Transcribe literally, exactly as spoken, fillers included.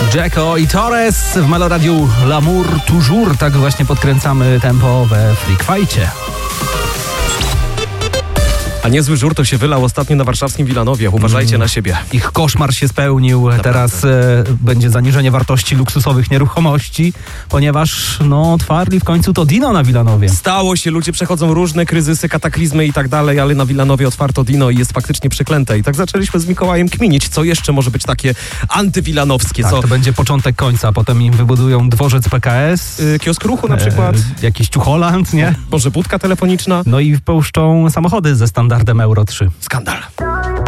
Jacko i Torres w Meloradiu L'amour toujours. Tak właśnie podkręcamy tempo we Freak Fajcie. A niezły żur to się wylał ostatnio na warszawskim Wilanowie. Uważajcie mm. na siebie. Ich koszmar się spełnił. Naprawdę. Teraz e, będzie zaniżenie wartości luksusowych nieruchomości, ponieważ no otwarli w końcu to Dino na Wilanowie. Stało się, ludzie przechodzą różne kryzysy, kataklizmy i tak dalej, ale na Wilanowie otwarto Dino i jest faktycznie przeklęte. I tak zaczęliśmy z Mikołajem kminić, co jeszcze może być takie antywilanowskie. Tak, co... to będzie początek końca. Potem im wybudują dworzec P K S. Yy, kiosk ruchu na przykład. E, jakiś Ciucholand, nie? Może budka telefoniczna. No i wpuszczą samochody ze standardem Euro trzy. Skandal.